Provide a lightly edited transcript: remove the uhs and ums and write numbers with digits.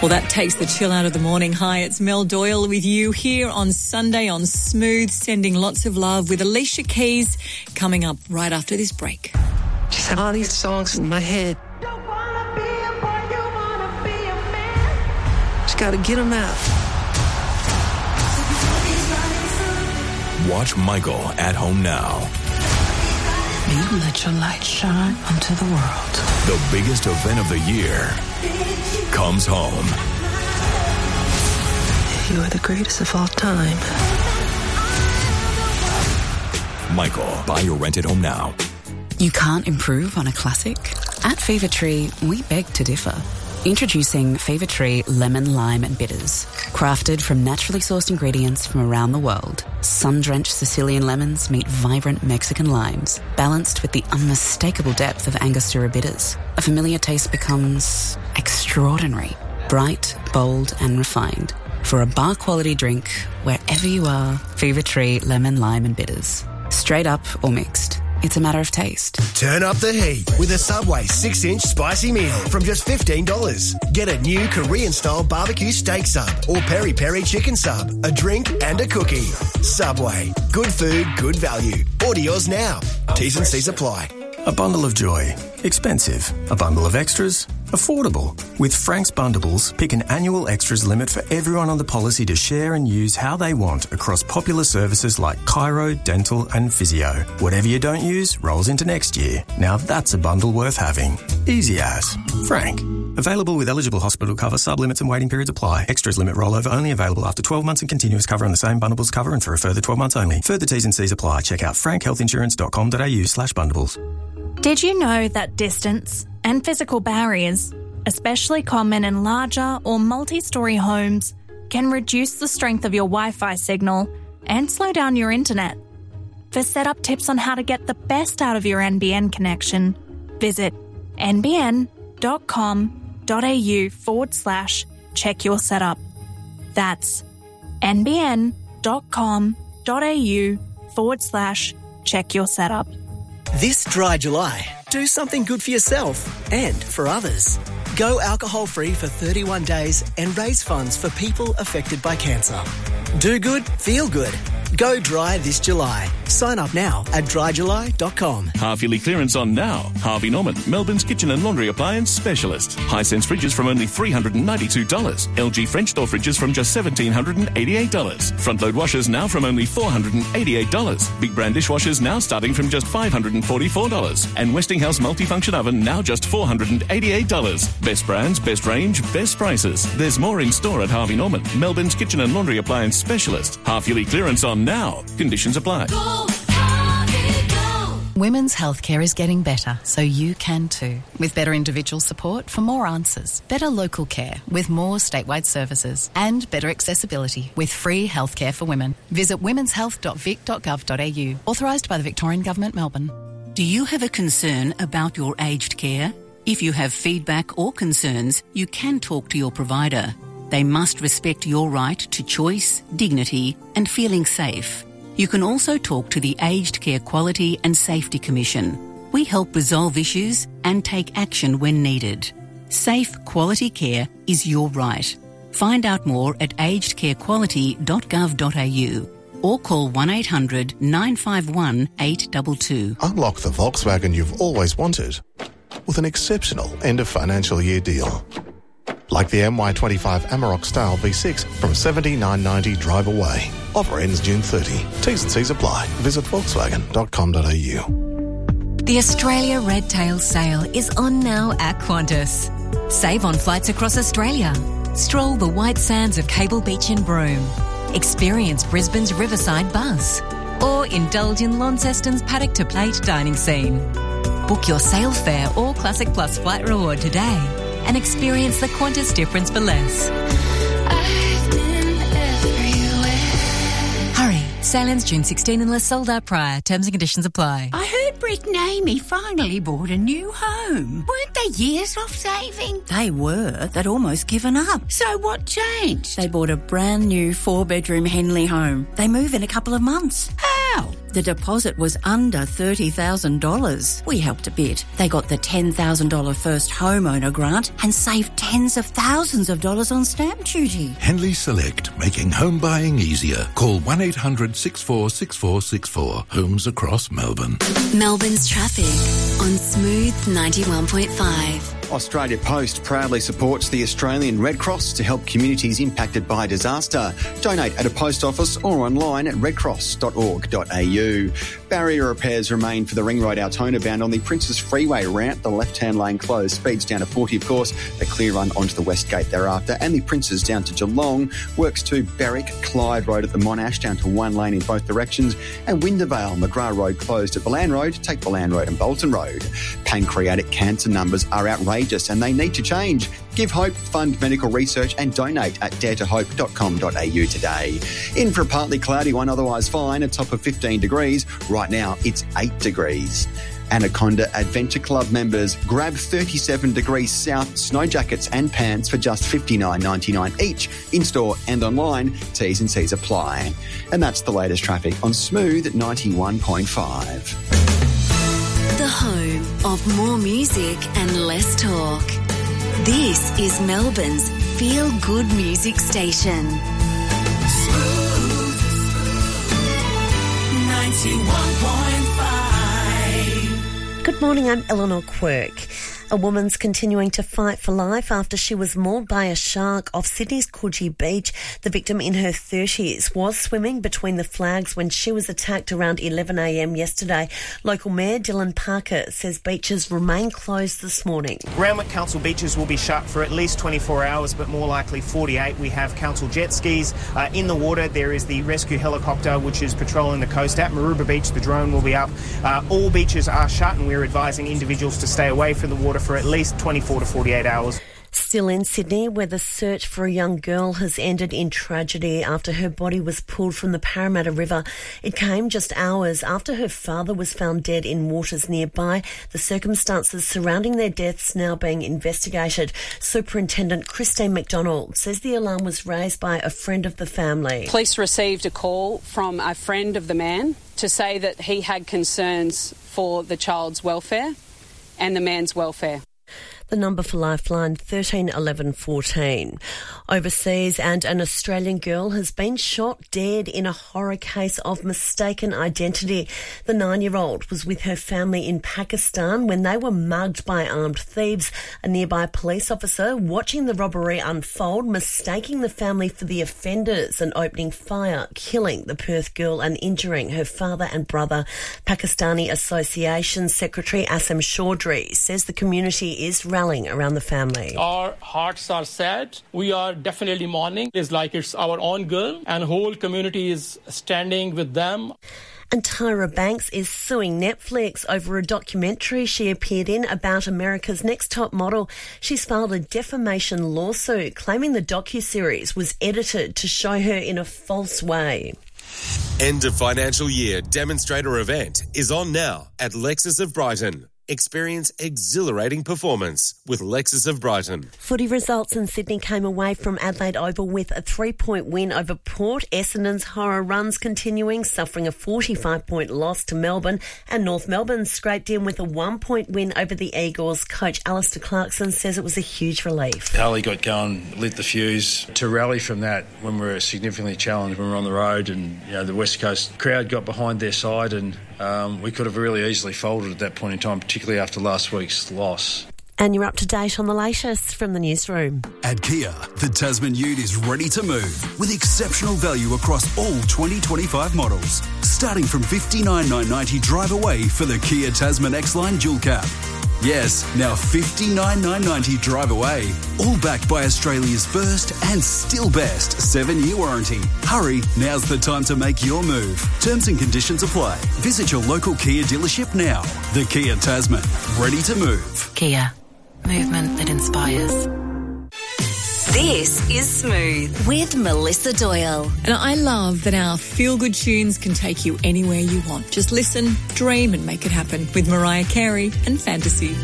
Well, that takes the chill out of the morning. Hi, it's Mel Doyle with you here on Sunday on Smooth, sending lots of love with Alicia Keys coming up right after this break. Just have all these songs in my head. Just gotta get them out. Watch Michael at home now. You let your light shine onto the world. The biggest event of the year comes home. You are the greatest of all time. Michael, buy or rent at home now. You can't improve on a classic? At Fever Tree, we beg to differ. Introducing Fever Tree Lemon, Lime and Bitters. Crafted from naturally sourced ingredients from around the world, sun-drenched Sicilian lemons meet vibrant Mexican limes, balanced with the unmistakable depth of Angostura bitters. A familiar taste becomes extraordinary, bright, bold and refined. For a bar-quality drink, wherever you are, Fever Tree Lemon, Lime and Bitters. Straight up or mixed. It's a matter of taste. Turn up the heat with a Subway 6-inch spicy meal from just $15. Get a new Korean-style barbecue steak sub or peri-peri chicken sub, a drink and a cookie. Subway. Good food, good value. Order yours now. T's and C's apply. A bundle of joy. Expensive. A bundle of extras. Affordable. With Frank's Bundleables, pick an annual extras limit for everyone on the policy to share and use how they want across popular services like chiro, dental and physio. Whatever you don't use rolls into next year. Now that's a bundle worth having. Easy as. Frank. Available with eligible hospital cover, sub-limits and waiting periods apply. Extras limit rollover only available after 12 months and continuous cover on the same bundles cover and for a further 12 months only. Further T's and C's apply. Check out frankhealthinsurance.com.au/bundleables. Did you know that distance and physical barriers, especially common in larger or multi-storey homes, can reduce the strength of your Wi-Fi signal and slow down your internet? For setup tips on how to get the best out of your NBN connection, visit nbn.com.au/check your setup. That's nbn.com.au/check your setup. This dry July, do something good for yourself and for others. Go alcohol-free for 31 days and raise funds for people affected by cancer. Do good, feel good. Go dry this July. Sign up now at dryjuly.com. Half-yearly clearance on now. Harvey Norman, Melbourne's kitchen and laundry appliance specialist. Hisense fridges from only $392. LG French door fridges from just $1,788. Front-load washers now from only $488. Big brand dishwashers now starting from just $544. And Westinghouse multifunction oven now just $488. Best brands, best range, best prices. There's more in store at Harvey Norman, Melbourne's kitchen and laundry appliance specialist. Half-yearly clearance on now. Conditions apply. Women's healthcare is getting better, so you can too. With better individual support for more answers, better local care with more statewide services, and better accessibility with free healthcare for women. Visit womenshealth.vic.gov.au. Authorised by the Victorian Government, Melbourne. Do you have a concern about your aged care? If you have feedback or concerns, you can talk to your provider. They must respect your right to choice, dignity and feeling safe. You can also talk to the Aged Care Quality and Safety Commission. We help resolve issues and take action when needed. Safe, quality care is your right. Find out more at agedcarequality.gov.au or call 1800 951 822. Unlock the Volkswagen you've always wanted with an exceptional end of financial year deal. Like the MY25 Amarok Style V6 from $79.90 drive away. Offer ends June 30. T's and C's apply. Visit volkswagen.com.au. The Australia Red Tail Sale is on now at Qantas. Save on flights across Australia. Stroll the white sands of Cable Beach in Broome. Experience Brisbane's Riverside Buzz. Or indulge in Launceston's Paddock to Plate dining scene. Book your sale fare or Classic Plus flight reward today and experience the Qantas difference for less. I've been everywhere. Hurry, sale ends June 16 unless sold out prior. Terms and conditions apply. I heard Brick and Amy finally bought a new home. Weren't they years off saving? They were. They'd almost given up. So what changed? They bought a brand new 4-bedroom Henley home. They move in a couple of months. How? The deposit was under $30,000. We helped a bit. They got the $10,000 first homeowner grant and saved tens of thousands of dollars on stamp duty. Henley Select, making home buying easier. Call 1-800-646464. Homes across Melbourne. Melbourne's traffic on Smooth 91.5. Australia Post proudly supports the Australian Red Cross to help communities impacted by disaster. Donate at a post office or online at redcross.org.au. Barrier repairs remain for the Ring Road Altona bound on the Princes Freeway ramp. The left-hand lane closed. Speeds down to 40, of course. The clear run onto the West Gate thereafter. And the Princes down to Geelong. Works to Berwick, Clyde Road at the Monash down to one lane in both directions. And Windervale, McGrath Road closed at Bolan Road. Take Bolan Road and Bolton Road. Pancreatic cancer numbers are outrageous and they need to change. Give hope, fund medical research and donate at daretohope.com.au today. In for a partly cloudy one, otherwise fine, a top of 15 degrees. Right now, it's 8 degrees. Anaconda Adventure Club members grab 37 degrees south snow jackets and pants for just $59.99 each, in-store and online. T's and C's apply. And that's the latest traffic on Smooth 91.5. The home of more music and less talk. This is Melbourne's feel-good music station. Smooth 91.5. Good morning, I'm Eleanor Quirk. A woman's continuing to fight for life after she was mauled by a shark off Sydney's Coogee Beach. The victim, in her 30s, was swimming between the flags when she was attacked around 11 a.m. yesterday. Local Mayor Dylan Parker says beaches remain closed this morning. Randwick Council beaches will be shut for at least 24 hours, but more likely 48. We have council jet skis in the water. There is the rescue helicopter, which is patrolling the coast. At Maroubra Beach, the drone will be up. All beaches are shut, and we're advising individuals to stay away from the water for at least 24 to 48 hours. Still in Sydney, where the search for a young girl has ended in tragedy after her body was pulled from the Parramatta River. It came just hours after her father was found dead in waters nearby. The circumstances surrounding their deaths now being investigated. Superintendent Christine McDonald says the alarm was raised by a friend of the family. Police received a call from a friend of the man to say that he had concerns for the child's welfare and the man's welfare. The number for Lifeline, 13 11 14. Overseas, and an Australian girl has been shot dead in a horror case of mistaken identity. The 9-year-old was with her family in Pakistan when they were mugged by armed thieves. A nearby police officer watching the robbery unfold, mistaking the family for the offenders and opening fire, killing the Perth girl and injuring her father and brother. Pakistani Association Secretary Assam Chaudhry says the community is rallying around the family. Our hearts are sad. We are definitely mourning. It's like it's our own girl, and the whole community is standing with them. And Tyra Banks is suing Netflix over a documentary she appeared in about America's Next Top Model. She's filed a defamation lawsuit claiming the docuseries was edited to show her in a false way. End of financial year demonstrator event is on now at Lexus of Brighton. Experience exhilarating performance with Lexus of Brighton. Footy results in Sydney came away from Adelaide Oval with a 3-point win over Port. Essendon's horror runs continuing, suffering a 45-point loss to Melbourne. And North Melbourne scraped in with a 1-point win over the Eagles. Coach Alistair Clarkson says it was a huge relief. Ali got going, lit the fuse. To rally from that when we were significantly challenged when we were on the road, and the West Coast crowd got behind their side, and we could have really easily folded at that point in time, particularly after last week's loss. And you're up to date on the latest from the newsroom. At Kia, the Tasman Ute is ready to move with exceptional value across all 2025 models. Starting from $59,990 drive away for the Kia Tasman X-Line Dual Cab. Yes, now $59,990 drive away. All backed by Australia's first and still best 7-year warranty. Hurry, now's the time to make your move. Terms and conditions apply. Visit your local Kia dealership now. The Kia Tasman, ready to move. Kia, movement that inspires. This is Smooth with Melissa Doyle. And I love that our feel-good tunes can take you anywhere you want. Just listen, dream and make it happen with Mariah Carey and Fantasy.